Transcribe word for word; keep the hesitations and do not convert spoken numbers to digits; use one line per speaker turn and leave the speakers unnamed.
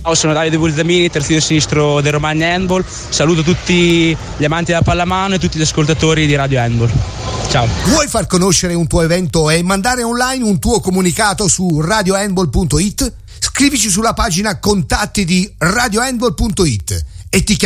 sono Davide Bulzamini, terzino sinistro del Romagna Handball. Saluto tutti gli amanti della pallamano e tutti gli ascoltatori di Radio Handball. Ciao.
Vuoi far conoscere un tuo evento e mandare online un tuo comunicato su radio handball punto it? Scrivici sulla pagina contatti di radio handball punto it e ti chiamiamo